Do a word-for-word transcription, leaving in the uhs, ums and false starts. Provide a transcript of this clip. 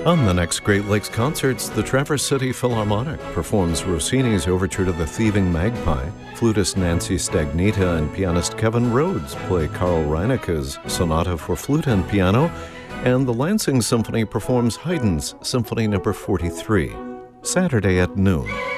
On the next Great Lakes Concerts, the Traverse City Philharmonic performs Rossini's Overture to the Thieving Magpie. Flutist Nancy Stagnita and pianist Kevin Rhodes play Carl Reineke's Sonata for Flute and Piano, and the Lansing Symphony performs Haydn's Symphony Number forty-three. Saturday at noon.